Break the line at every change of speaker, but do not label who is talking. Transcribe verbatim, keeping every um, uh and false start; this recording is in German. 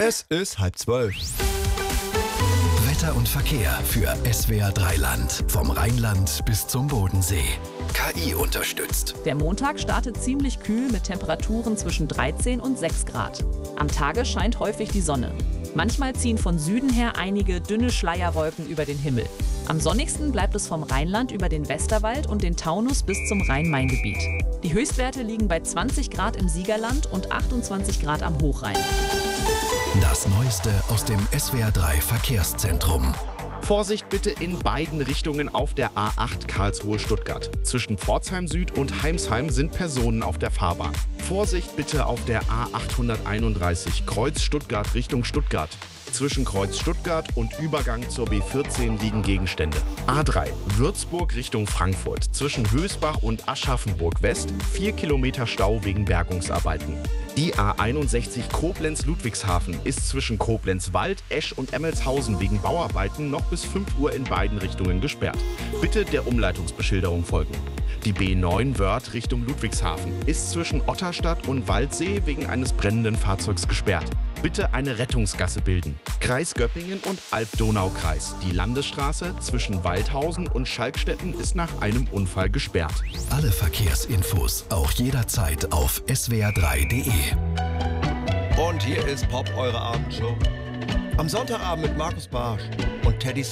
Es ist halb zwölf.
Wetter und Verkehr für S W R drei Land. Vom Rheinland bis zum Bodensee. K I unterstützt.
Der Montag startet ziemlich kühl mit Temperaturen zwischen dreizehn und sechs Grad. Am Tage scheint häufig die Sonne. Manchmal ziehen von Süden her einige dünne Schleierwolken über den Himmel. Am sonnigsten bleibt es vom Rheinland über den Westerwald und den Taunus bis zum Rhein-Main-Gebiet. Die Höchstwerte liegen bei zwanzig Grad im Siegerland und achtundzwanzig Grad am Hochrhein.
Das Neueste aus dem S W R drei Verkehrszentrum.
Vorsicht bitte in beiden Richtungen auf der A acht Karlsruhe-Stuttgart. Zwischen Pforzheim Süd und Heimsheim sind Personen auf der Fahrbahn. Vorsicht bitte auf der A achthunderteinunddreißig Kreuz Stuttgart Richtung Stuttgart. Zwischen Kreuz Stuttgart und Übergang zur B vierzehn liegen Gegenstände. A drei Würzburg Richtung Frankfurt. Zwischen Hösbach und Aschaffenburg West vier Kilometer Stau wegen Bergungsarbeiten. Die A einundsechzig Koblenz-Ludwigshafen ist zwischen Koblenz-Wald, Esch und Emmelshausen wegen Bauarbeiten noch bis fünf Uhr in beiden Richtungen gesperrt. Bitte der Umleitungsbeschilderung folgen. Die B neun Wörth Richtung Ludwigshafen ist zwischen Otterstadt und Waldsee wegen eines brennenden Fahrzeugs gesperrt. Bitte eine Rettungsgasse bilden. Kreis Göppingen und Alb-Donau-Kreis. Die Landesstraße zwischen Waldhausen und Schalkstetten ist nach einem Unfall gesperrt.
Alle Verkehrsinfos auch jederzeit auf S W R drei Punkt D E.
Und hier ist Pop, eure Abendshow. Am Sonntagabend mit Markus Barsch und Teddy